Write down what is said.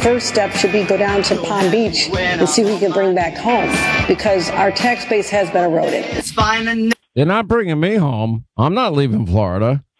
first step should be go down to Palm Beach and see who we can bring back home, because our tax base has been eroded. They're not bringing me home. I'm not leaving Florida.